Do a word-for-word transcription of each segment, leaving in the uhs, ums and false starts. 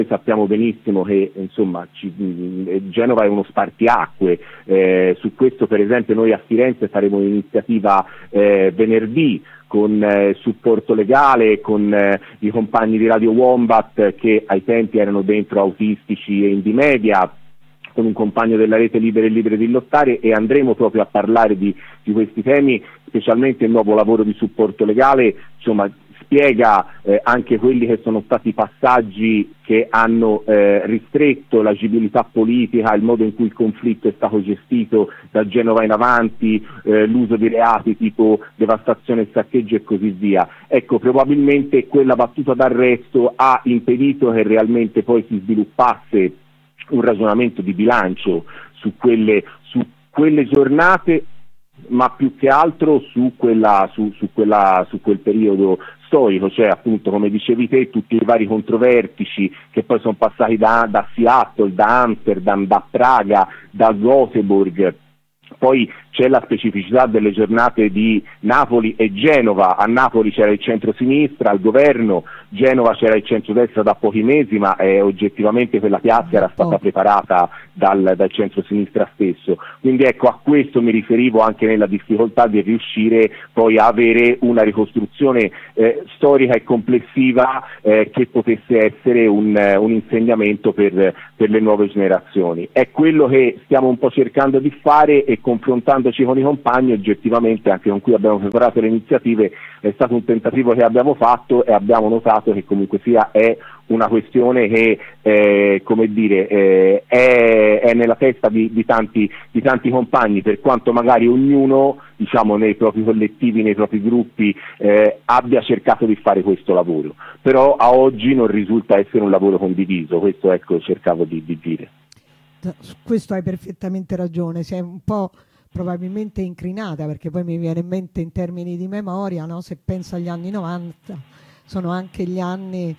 sappiamo benissimo che insomma ci, Genova è uno spartiacque, eh, su questo per esempio noi a Firenze faremo un'iniziativa eh, venerdì con eh, supporto legale, con eh, i compagni di Radio Wombat che ai tempi erano dentro Autistici e Indymedia, con un compagno della rete Libere e Libere di Lottare, e andremo proprio a parlare di, di questi temi, specialmente il nuovo lavoro di supporto legale, insomma spiega eh, anche quelli che sono stati i passaggi che hanno eh, ristretto l'agibilità politica, il modo in cui il conflitto è stato gestito da Genova in avanti, eh, l'uso di reati tipo devastazione e saccheggio e così via. Ecco, probabilmente quella battuta d'arresto ha impedito che realmente poi si sviluppasse un ragionamento di bilancio su quelle, su quelle giornate, ma più che altro su, quella, su, su, quella, su quel periodo storico, cioè appunto come dicevi te tutti i vari controvertici che poi sono passati da, da Seattle, da Amsterdam, da Praga, da Göteborg. Poi c'è la specificità delle giornate di Napoli e Genova. A Napoli c'era il centro-sinistra al governo, Genova c'era il centro-destra da pochi mesi, ma eh, oggettivamente quella piazza era stata preparata dal, dal centro-sinistra stesso. Quindi ecco, a questo mi riferivo anche nella difficoltà di riuscire poi a avere una ricostruzione eh, storica e complessiva eh, che potesse essere un, un insegnamento per, per le nuove generazioni. È quello che stiamo un po' cercando di fare, e confrontandoci con i compagni oggettivamente anche con cui abbiamo preparato le iniziative è stato un tentativo che abbiamo fatto, e abbiamo notato che comunque sia è una questione che eh, come dire eh, è, è nella testa di, di, tanti, di tanti compagni, per quanto magari ognuno diciamo nei propri collettivi, nei propri gruppi eh, abbia cercato di fare questo lavoro, però a oggi non risulta essere un lavoro condiviso. Questo ecco cercavo di, di dire. Su questo hai perfettamente ragione, sei un po' probabilmente incrinata, perché poi mi viene in mente in termini di memoria, no? Se penso agli anni novanta, sono anche gli anni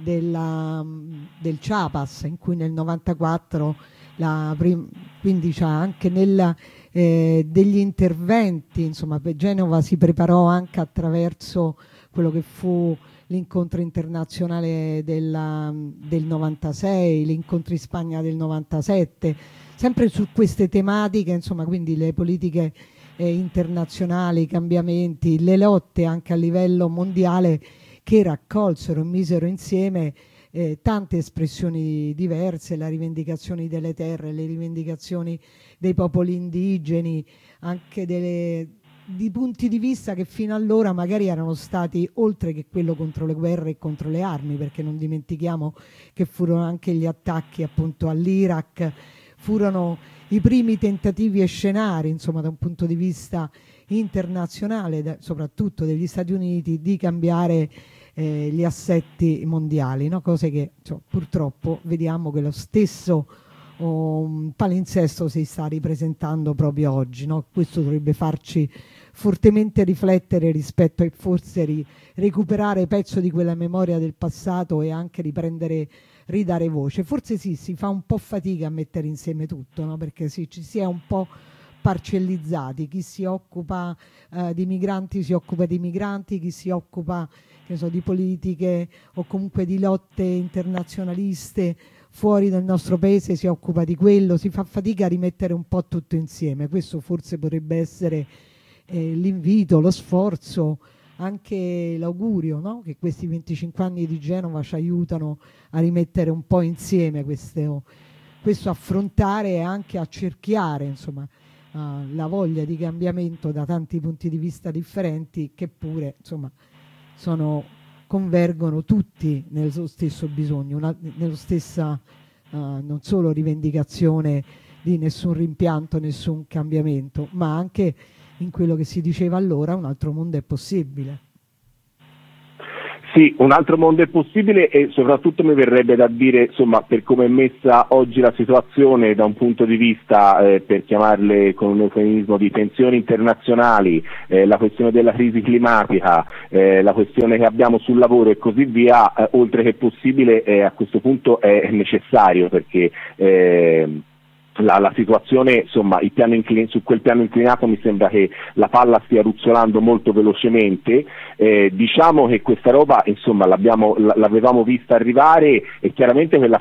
della, del Chiapas, in cui nel novantaquattro la prim- quindi c'è anche nella, eh, degli interventi, insomma per Genova si preparò anche attraverso quello che fu l'incontro internazionale della, del novantasei, l'incontro in Spagna del novantasette, sempre su queste tematiche, insomma, quindi le politiche eh, internazionali, i cambiamenti, le lotte anche a livello mondiale che raccolsero e misero insieme eh, tante espressioni diverse, le rivendicazioni delle terre, le rivendicazioni dei popoli indigeni, anche delle di punti di vista che fino allora magari erano stati, oltre che quello contro le guerre e contro le armi, perché non dimentichiamo che furono anche gli attacchi appunto all'Iraq, furono i primi tentativi e scenari, insomma, da un punto di vista internazionale, da, soprattutto degli Stati Uniti, di cambiare eh, gli assetti mondiali, no? Cose che cioè, purtroppo vediamo che lo stesso un palinsesto si sta ripresentando proprio oggi, no? Questo dovrebbe farci fortemente riflettere rispetto a forse ri- recuperare pezzo di quella memoria del passato e anche riprendere, ridare voce. Forse sì, si fa un po' fatica a mettere insieme tutto, no? Perché sì, ci si è un po' parcellizzati, chi si occupa eh, di migranti si occupa di migranti, chi si occupa che so, di politiche o comunque di lotte internazionaliste fuori dal nostro paese si occupa di quello, si fa fatica a rimettere un po' tutto insieme. Questo forse potrebbe essere eh, l'invito, lo sforzo, anche l'augurio, no? Che questi venticinque anni di Genova ci aiutano a rimettere un po' insieme questo, questo affrontare e anche a cerchiare insomma, uh, la voglia di cambiamento da tanti punti di vista differenti che pure insomma, sono convergono tutti nello stesso bisogno, una, nello stessa uh, non solo rivendicazione di nessun rimpianto, nessun cambiamento, ma anche in quello che si diceva allora un altro mondo è possibile. Sì, un altro mondo è possibile, e soprattutto mi verrebbe da dire, insomma, per come è messa oggi la situazione da un punto di vista, eh, per chiamarle con un eufemismo, di tensioni internazionali, eh, la questione della crisi climatica, eh, la questione che abbiamo sul lavoro e così via, eh, oltre che possibile, eh, a questo punto è necessario, perché eh, La, la situazione, insomma, il piano inclin- su quel piano inclinato mi sembra che la palla stia ruzzolando molto velocemente. Eh, diciamo che questa roba, insomma, l'abbiamo, l- l'avevamo vista arrivare, e chiaramente quella